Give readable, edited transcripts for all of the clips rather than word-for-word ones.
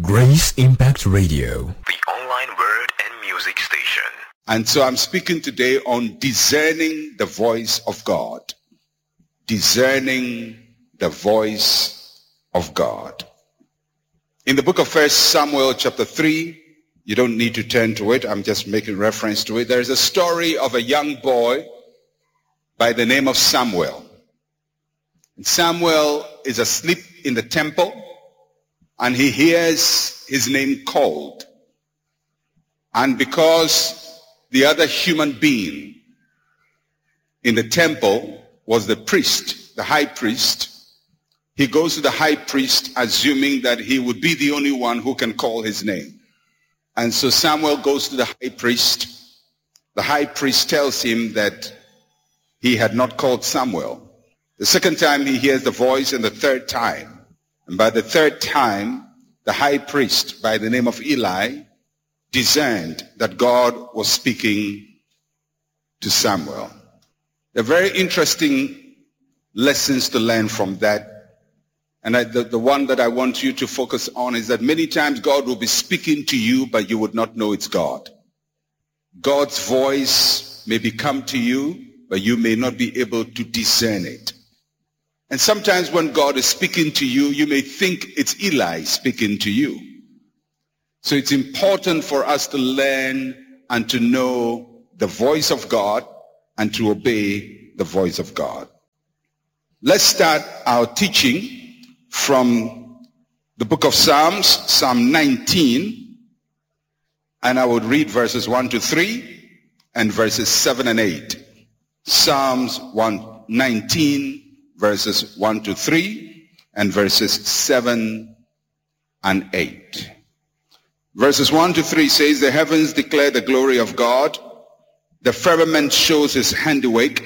Grace Impact Radio, the online word and music station. And so I'm speaking today on discerning the voice of God. Discerning the voice of God. In the book of 1 Samuel chapter 3, you don't need to turn to it, I'm just making reference to it. There is a story of a young boy by the name of Samuel. And Samuel is asleep in the temple and he hears his name called. And because the other human being in the temple was the priest, the high priest, he goes to the high priest assuming that he would be the only one who can call his name. And so Samuel goes to the high priest. The high priest tells him that he had not called Samuel. The second time he hears the voice, and the third time. And by the third time, the high priest by the name of Eli discerned that God was speaking to Samuel. There are very interesting lessons to learn from that. And the one that I want you to focus on is that many times God will be speaking to you, but you would not know it's God. God's voice may come to you, but you may not be able to discern it. And sometimes when God is speaking to you, you may think it's Eli speaking to you. So it's important for us to learn and to know the voice of God and to obey the voice of God. Let's start our teaching from the book of Psalms, Psalm 19, and I would read verses 1 to 3 and verses 7 and 8. Psalms 119, verses 1 to 3 and verses 7 and 8. Verses 1 to 3 says, the heavens declare the glory of God. The firmament shows his handiwork.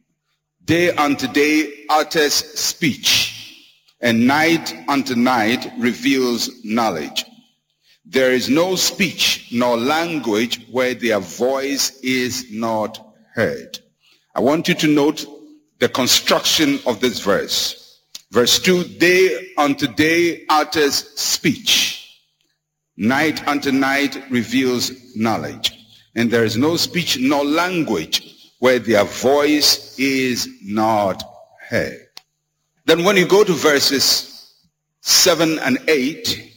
Day unto day utters speech, and night unto night reveals knowledge. There is no speech nor language where their voice is not heard. I want you to note the construction of this verse. Verse 2, day unto day utters speech. Night unto night reveals knowledge. And there is no speech nor language where their voice is not heard. Then when you go to verses 7 and 8,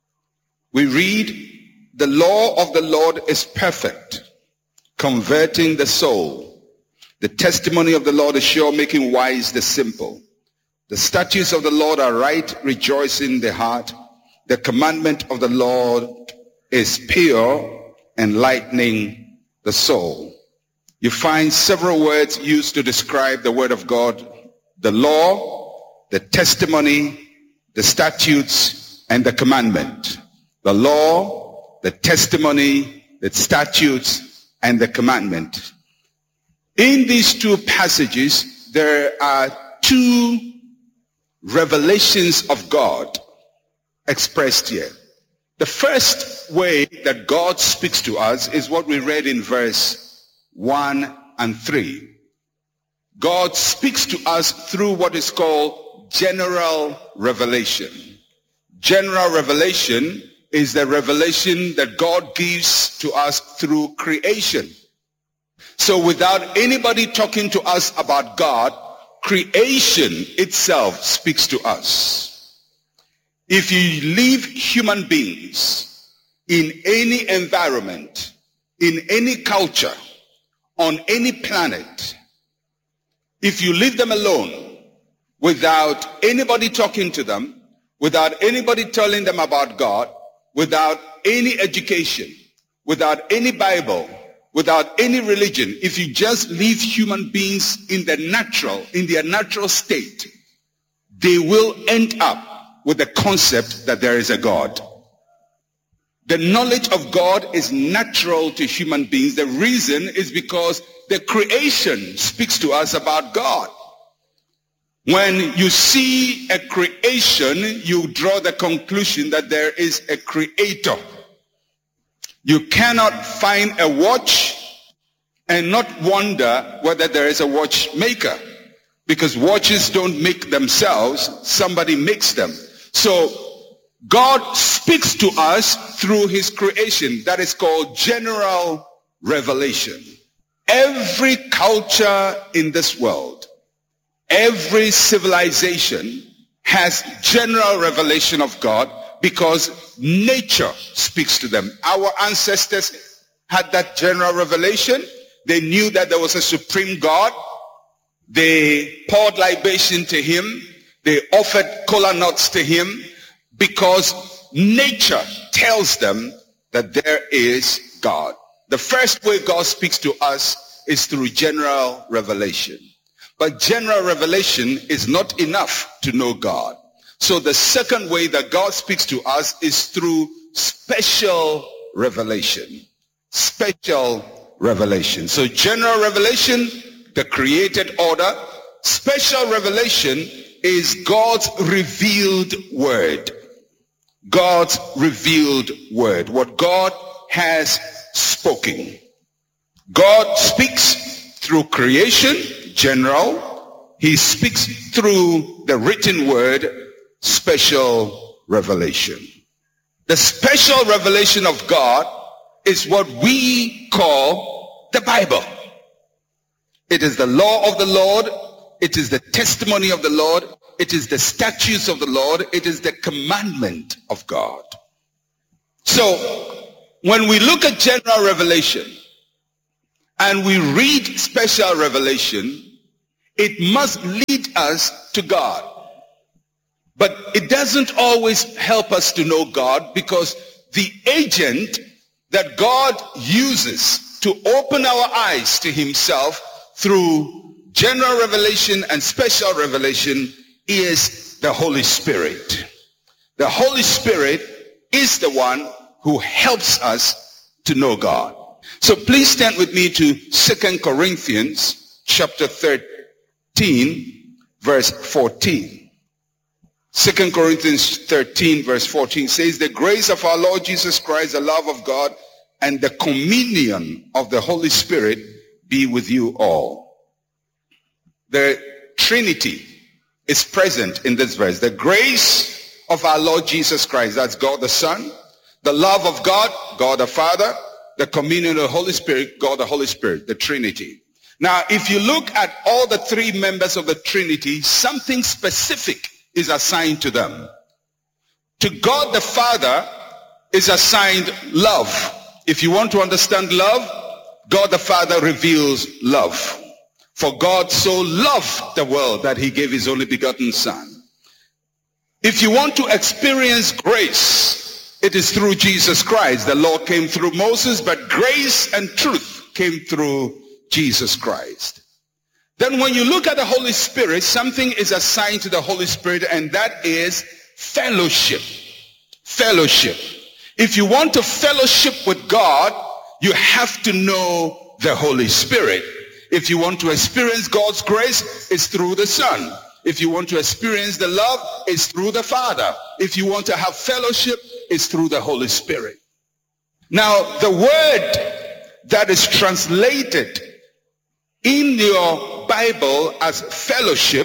we read, the law of the Lord is perfect, converting the soul. The testimony of the Lord is sure, making wise the simple. The statutes of the Lord are right, rejoicing the heart. The commandment of the Lord is pure, enlightening the soul. You find several words used to describe the word of God. The law, the testimony, the statutes, and the commandment. The law, the testimony, the statutes, and the commandment. In these two passages, there are two revelations of God expressed here. The first way that God speaks to us is what we read in verse 1 and 3. God speaks to us through what is called general revelation. General revelation is the revelation that God gives to us through creation. So without anybody talking to us about God, creation itself speaks to us. If you leave human beings in any environment, in any culture, on any planet, if you leave them alone without anybody talking to them, without anybody telling them about God, without any education, without any Bible, without any religion, if you just leave human beings in their natural state, they will end up with the concept that there is a God. The knowledge of God is natural to human beings. The reason is because the creation speaks to us about God. When you see a creation, you draw the conclusion that there is a creator. You cannot find a watch and not wonder whether there is a watchmaker, because watches don't make themselves, somebody makes them. So God speaks to us through his creation. That is called general revelation. Every culture in this world, every civilization has general revelation of God because nature speaks to them. Our ancestors had that general revelation. They knew that there was a supreme God. They poured libation to him. They offered kola nuts to him because nature tells them that there is God. The first way God speaks to us is through general revelation. But general revelation is not enough to know God. So the second way that God speaks to us is through special revelation. Special revelation. So general revelation, the created order. Special revelation is God's revealed word. God's revealed word. What God has spoken. God speaks through creation, general. He speaks through the written word, special revelation. The special revelation of God is what we call the Bible. It is the law of the Lord. It is the testimony of the Lord. It is the statutes of the Lord. It is the commandment of God. So, when we look at general revelation and we read special revelation, it must lead us to God. But it doesn't always help us to know God, because the agent that God uses to open our eyes to himself through general revelation and special revelation is the Holy Spirit. The Holy Spirit is the one who helps us to know God. So please stand with me to 2 Corinthians chapter 13, verse 14. 2 Corinthians 13, verse 14 says, the grace of our Lord Jesus Christ, the love of God, and the communion of the Holy Spirit be with you all. The Trinity is present in this verse. The grace of our Lord Jesus Christ, that's God the Son. The love of God, God the Father. The communion of the Holy Spirit, God the Holy Spirit, the Trinity. Now, if you look at all the three members of the Trinity, something specific is assigned to them. To God the Father is assigned love. If you want to understand love, God the Father reveals love. For God so loved the world that he gave his only begotten Son. If you want to experience grace, it is through Jesus Christ. The law came through Moses, but grace and truth came through Jesus Christ. Then when you look at the Holy Spirit, something is assigned to the Holy Spirit, and that is fellowship. Fellowship. If you want to fellowship with God, you have to know the Holy Spirit. If you want to experience God's grace, it's through the Son. If you want to experience the love, it's through the Father. If you want to have fellowship, it's through the Holy Spirit. Now, the word that is translated in your Bible as fellowship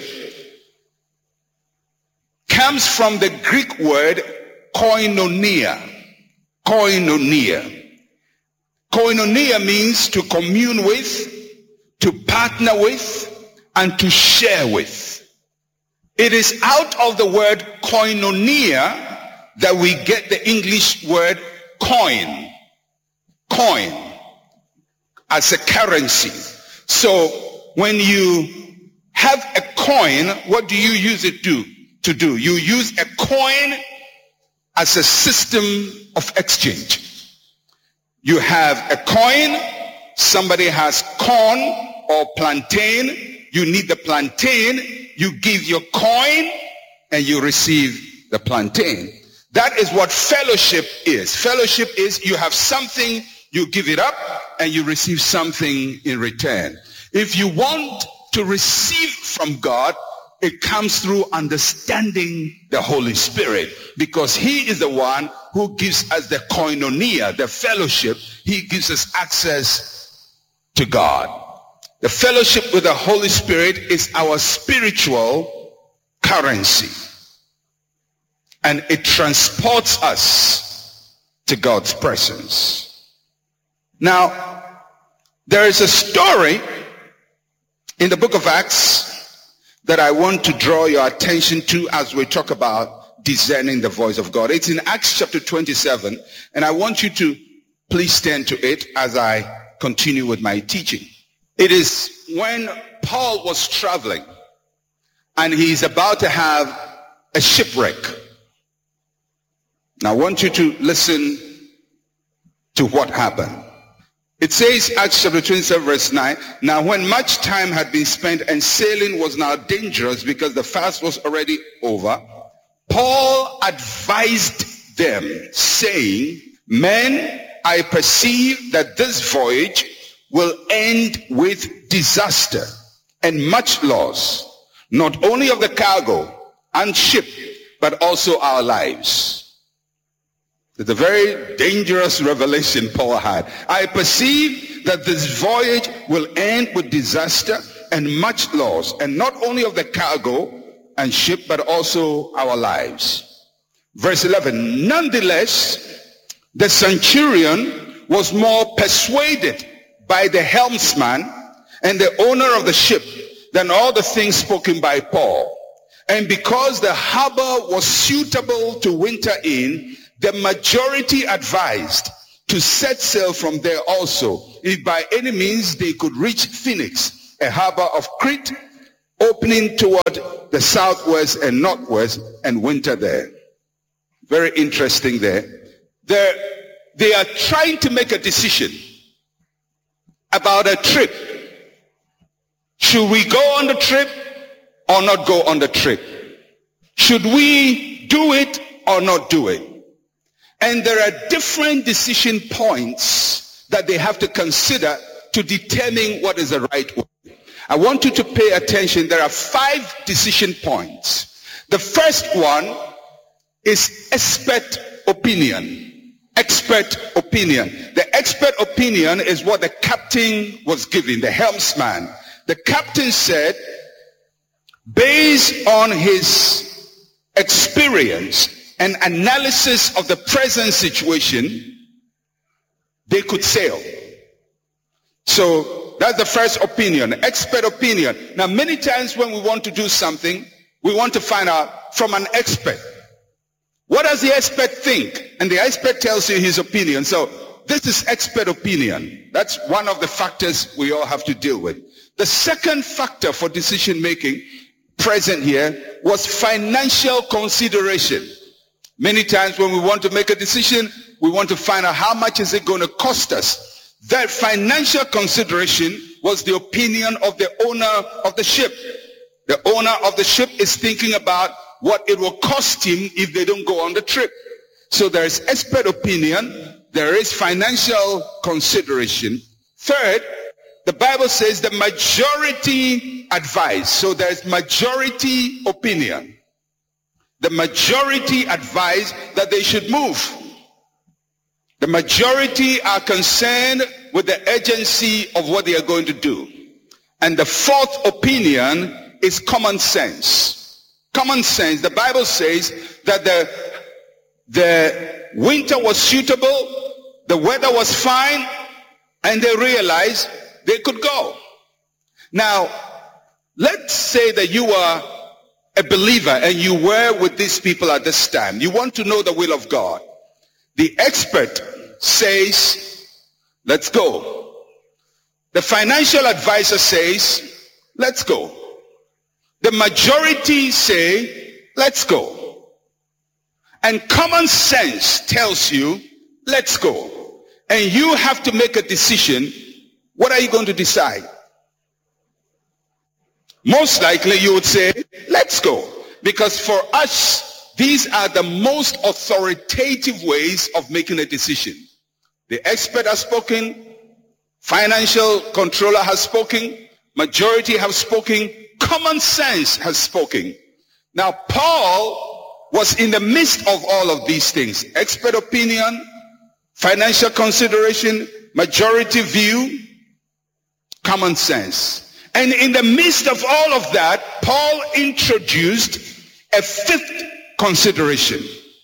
comes from the Greek word koinonia. Koinonia. Koinonia means to commune with, to partner with, and to share with. It is out of the word koinonia that we get the English word coin. Coin as a currency. So when you have a coin, what do you use it to do? You use a coin as a system of exchange. You have a coin, somebody has corn or plantain, you need the plantain, you give your coin and you receive the plantain. That is what fellowship is. Fellowship is you have something, you give it up, and you receive something in return. If you want to receive from God, it comes through understanding the Holy Spirit, because he is the one who gives us the koinonia, the fellowship. He gives us access to God. The fellowship with the Holy Spirit is our spiritual currency. and it transports us to God's presence. Now, there is a story in the book of Acts that I want to draw your attention to as we talk about discerning the voice of God. It's in Acts chapter 27, and I want you to please stand to it as I continue with my teaching. It is when Paul was traveling and he's about to have a shipwreck. Now I want you to listen to what happened. It says, Acts chapter 27 verse 9, now when much time had been spent and sailing was now dangerous because the fast was already over, Paul advised them, saying, men, I perceive that this voyage will end with disaster and much loss, not only of the cargo and ship, but also our lives. It's a very dangerous revelation Paul had. I perceive that this voyage will end with disaster and much loss, and not only of the cargo and ship, but also our lives. Verse 11, nonetheless, the centurion was more persuaded by the helmsman and the owner of the ship than all the things spoken by Paul. And because the harbor was suitable to winter in, the majority advised to set sail from there also, if by any means they could reach Phoenix, a harbor of Crete, opening toward the southwest and northwest, and winter there. Very interesting there. They are trying to make a decision about a trip. Should we go on the trip or not go on the trip? Should we do it or not do it? And there are different decision points that they have to consider to determine what is the right way. I want you to pay attention. There are 5 decision points. The first one is expert opinion. Expert opinion. The expert opinion is what the captain was giving, the helmsman. The captain said, based on his experience and analysis of the present situation, they could sail. So that's the first opinion, expert opinion. Now many times when we want to do something, we want to find out from an expert. What does the expert think? And the expert tells you his opinion. So this is expert opinion. That's one of the factors we all have to deal with. The second factor for decision making present here was financial consideration. Many times when we want to make a decision, we want to find out how much is it going to cost us. That financial consideration was the opinion of the owner of the ship. The owner of the ship is thinking about what it will cost him if they don't go on the trip. So there is expert opinion, there is financial consideration. Third, the Bible says the majority advice. So there is majority opinion. The majority advise that they should move. The majority are concerned with the urgency of what they are going to do. And the fourth opinion is common sense. Common sense. The Bible says that the winter was suitable, the weather was fine, and they realized they could go. Now, let's say that you are a believer and you were with these people at this time. You want to know the will of God. The expert says, let's go. The financial advisor says, let's go. The majority say, let's go. And common sense tells you, let's go. And you have to make a decision. What are you going to decide? Most likely you would say, let's go. Because for us, these are the most authoritative ways of making a decision. The expert has spoken, financial controller has spoken, majority have spoken, common sense has spoken. Now Paul was in the midst of all of these things. Expert opinion, financial consideration, majority view, common sense. And in the midst of all of that, Paul introduced a 5th consideration.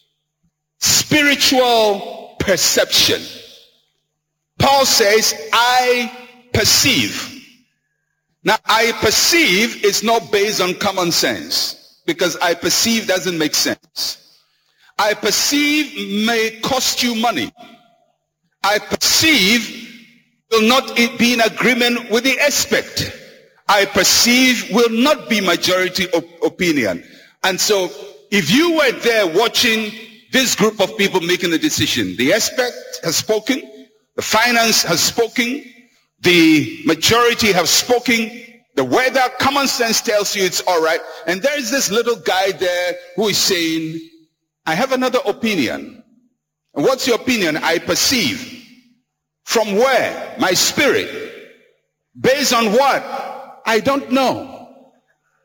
Spiritual perception. Paul says, I perceive. Now, I perceive is not based on common sense, because I perceive doesn't make sense. I perceive may cost you money. I perceive will not be in agreement with the expert. I perceive will not be majority opinion. And so, if you were there watching this group of people making the decision, the expert has spoken, the finance has spoken, the majority have spoken, the weather, common sense tells you it's all right, and there is this little guy there who is saying, I have another opinion. And what's your opinion? I perceive. From where? My spirit. Based on what? I don't know.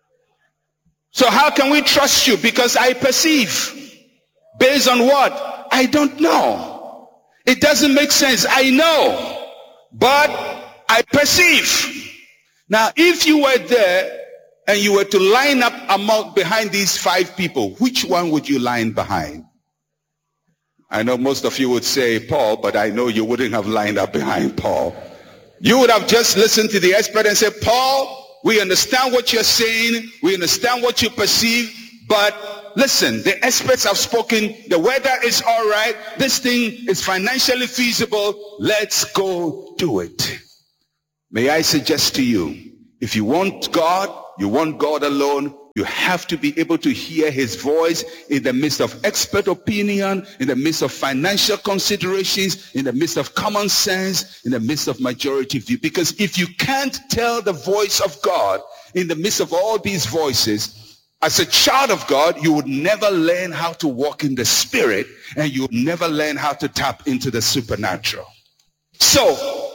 So how can we trust you? Because I perceive. Based on what? I don't know. It doesn't make sense. I know, but I perceive. Now, if you were there and you were to line up behind these 5 people, which one would you line behind? I know most of you would say Paul, but I know you wouldn't have lined up behind Paul. You would have just listened to the expert and said, Paul, we understand what you're saying. We understand what you perceive, but listen, the experts have spoken. The weather is all right. This thing is financially feasible. Let's go do it. May I suggest to you, if you want God alone, you have to be able to hear his voice in the midst of expert opinion, in the midst of financial considerations, in the midst of common sense, in the midst of majority view. Because if you can't tell the voice of God in the midst of all these voices, as a child of God, you would never learn how to walk in the spirit, and you would never learn how to tap into the supernatural. So,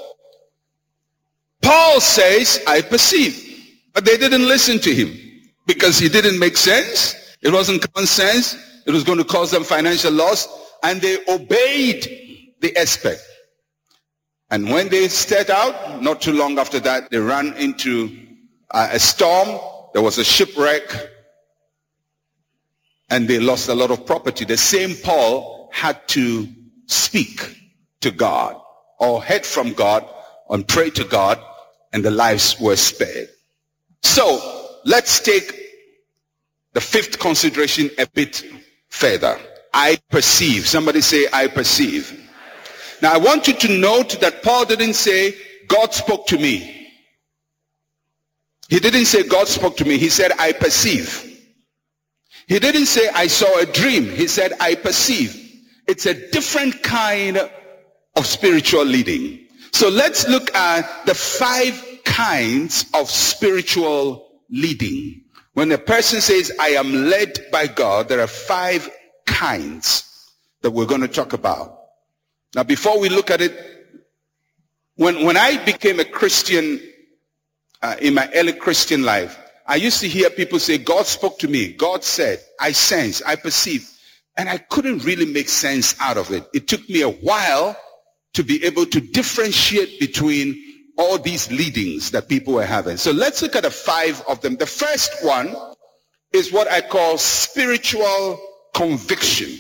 Paul says, I perceive. But they didn't listen to him because he didn't make sense. It wasn't common sense. It was going to cause them financial loss. And they obeyed the expert. And when they set out, not too long after that, they ran into a storm. There was a shipwreck. And they lost a lot of property. The same Paul had to speak to God, or heard from God, and pray to God, and the lives were spared. So, let's take the 5th consideration a bit further. I perceive. Somebody say, I perceive. Now, I want you to note that Paul didn't say, God spoke to me. He didn't say, God spoke to me. He said, I perceive. He didn't say, I saw a dream. He said, I perceive. It's a different kind of spiritual leading. So let's look at the 5 kinds of spiritual leading. When a person says, I am led by God, there are 5 kinds that we're going to talk about. Now, before we look at it, when I became a Christian, in my early Christian life, I used to hear people say, God spoke to me, God said, I sense, I perceive. And I couldn't really make sense out of it. It took me a while to be able to differentiate between all these leadings that people were having. So let's look at the 5 of them. The first one is what I call spiritual conviction.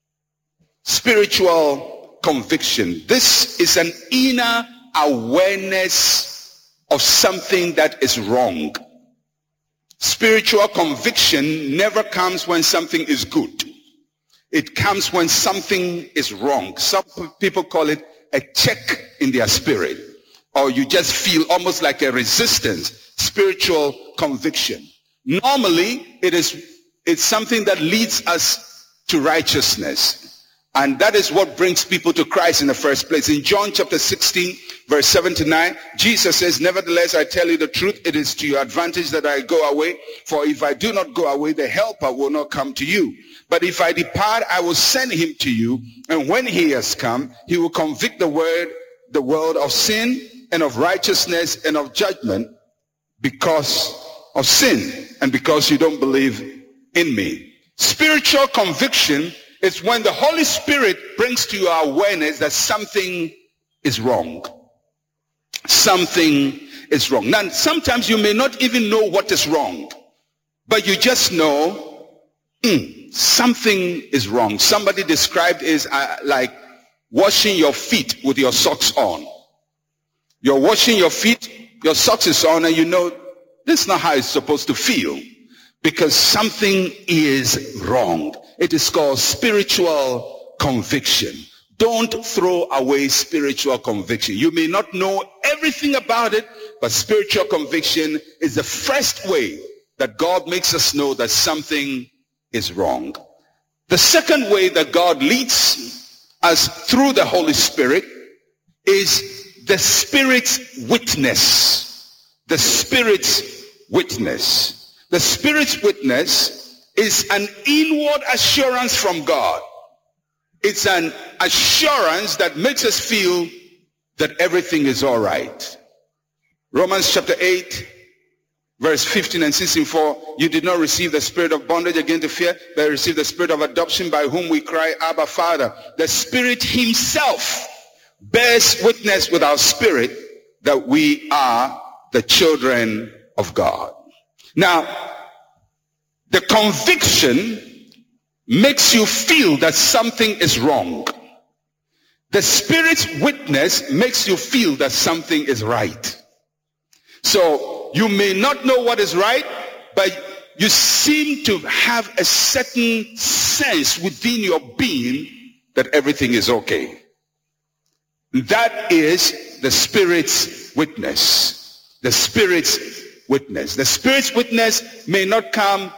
Spiritual conviction. This is an inner awareness of something that is wrong. Spiritual conviction never comes when something is good. It comes when something is wrong. Some people call it a check in their spirit, or you just feel almost like a resistance. Spiritual conviction. Normally, it's something that leads us to righteousness, and that is what brings people to Christ in the first place. In John chapter 16, verse 7 to 9, Jesus says, nevertheless, I tell you the truth, it is to your advantage that I go away, for if I do not go away, the helper will not come to you. But if I depart, I will send him to you, and when he has come, he will convict the world of sin and of righteousness and of judgment, because of sin and because you don't believe in me. Spiritual conviction is when the Holy Spirit brings to your awareness that something is wrong. Something is wrong. Now, sometimes you may not even know what is wrong, but you just know, something is wrong. Somebody described it as like washing your feet with your socks on. You're washing your feet, your socks is on, and you know this is not how it's supposed to feel, because something is wrong. It is called spiritual conviction. Don't throw away spiritual conviction. You may not know everything about it, but spiritual conviction is the first way that God makes us know that something is wrong. The second way that God leads us through the Holy Spirit is the Spirit's witness. The Spirit's witness. The Spirit's witness is an inward assurance from God. It's an assurance that makes us feel that everything is all right. Romans chapter 8, verse 15 and 16, for you did not receive the spirit of bondage again to fear, but received the spirit of adoption by whom we cry, Abba, Father. The Spirit himself bears witness with our spirit that we are the children of God. Now, the conviction makes you feel that something is wrong. The Spirit's witness makes you feel that something is right. So you may not know what is right, but you seem to have a certain sense within your being that everything is okay. That is the Spirit's witness. The Spirit's witness. The Spirit's witness may not come